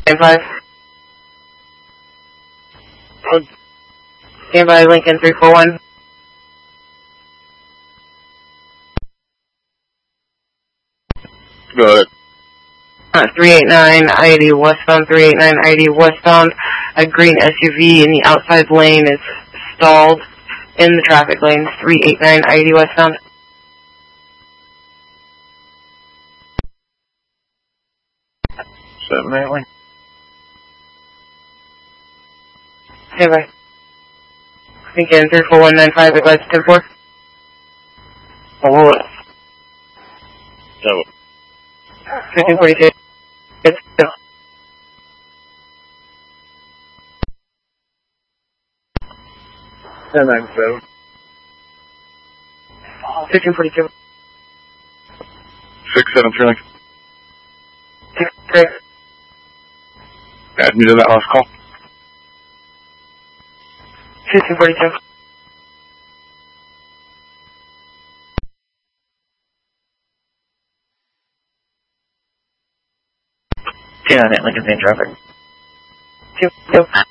5. Stand by Lincoln 341. Go ahead. 389 I-80 westbound, 389 I-80 westbound. A green SUV in the outside lane is stalled in the traffic lane, 389 I-80 westbound. Definitely. Stand by. Lincoln 34195, advise 10-4. Oh, no. 1542. It's still. And then 7. 1542. 673 Lincoln. Great. Add me to that last call. 1542. Yeah, Lincoln's in traffic. 2.